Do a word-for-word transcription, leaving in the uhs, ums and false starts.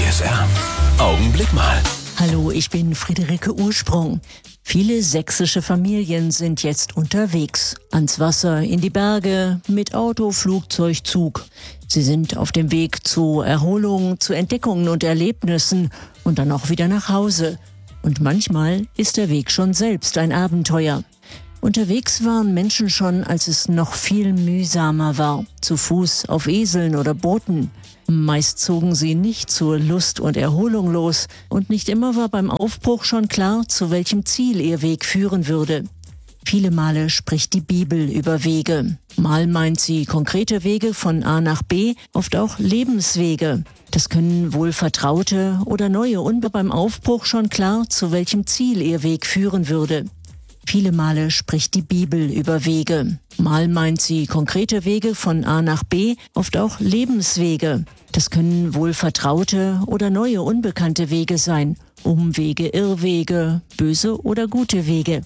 S R Augenblick mal. Hallo, ich bin Friederike Ursprung. Viele sächsische Familien sind jetzt unterwegs. Ans Wasser, in die Berge, mit Auto, Flugzeug, Zug. Sie sind auf dem Weg zu Erholung, zu Entdeckungen und Erlebnissen und dann auch wieder nach Hause. Und manchmal ist der Weg schon selbst ein Abenteuer. Unterwegs waren Menschen schon, als es noch viel mühsamer war. Zu Fuß, auf Eseln oder Booten. Meist zogen sie nicht zur Lust und Erholung los und nicht immer war beim Aufbruch schon klar, zu welchem Ziel ihr Weg führen würde. Viele Male spricht die Bibel über Wege. Mal meint sie konkrete Wege von A nach B, oft auch Lebenswege. Das können wohl vertraute oder neue und beim Aufbruch schon klar, zu welchem Ziel ihr Weg führen würde. Viele Male spricht die Bibel über Wege. Mal meint sie konkrete Wege von A nach B, oft auch Lebenswege. Das können wohl vertraute oder neue unbekannte Wege sein. Umwege, Irrwege, böse oder gute Wege.